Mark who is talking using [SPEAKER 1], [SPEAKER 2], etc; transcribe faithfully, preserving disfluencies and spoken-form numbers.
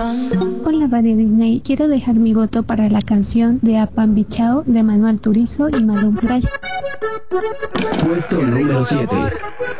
[SPEAKER 1] Hola Radio Disney, quiero dejar mi voto para la canción de Apambichao de Manuel Turizo y Maluma. Gracias.
[SPEAKER 2] Puesto número siete.